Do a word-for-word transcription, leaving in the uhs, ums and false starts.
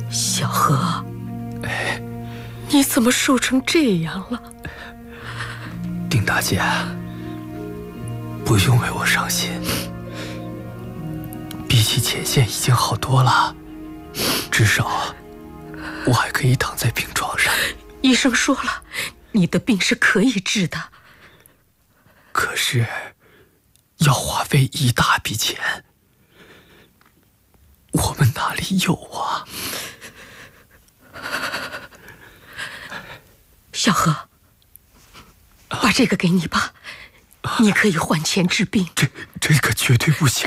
小何， 哎， 你怎么瘦成这样了？ 丁大姐，不用为我伤心，比起前线已经好多了，至少我还可以躺在病床上。 医生说了，你的病是可以治的。 可是要花费一大笔钱，我们哪里有啊？ 小何，把这个给你吧，你可以换钱治病。 这这个绝对不行。